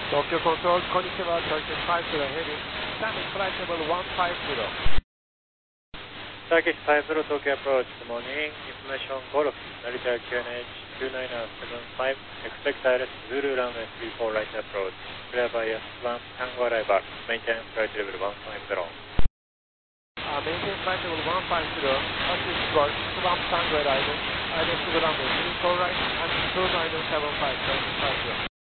Tokyo Control, Konnichiwa, Turkish 50 heading, Standard flight level 150. Turkish 50 Tokyo approach, good morning. Information Golf, Narita QNH 2975, expect direct Zulu runway 34 right approach, clear by S1 Tango arrival, maintain flight level 150. Maintain flight level 150, Pacific Squad, S1 Tango arrival, ILS to the runway 34 right, and 29750.